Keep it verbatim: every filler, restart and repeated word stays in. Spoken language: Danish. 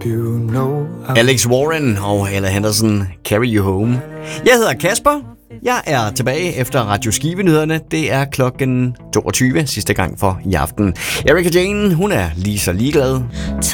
You know I... Alex Warren og Ella Henderson, Carry You Home. Jeg hedder Kasper. Jeg er tilbage efter Radio Skive-nyhederne. Det er klokken toogtyve, sidste gang for i aften. Erika Jane, hun er lige så ligeglad.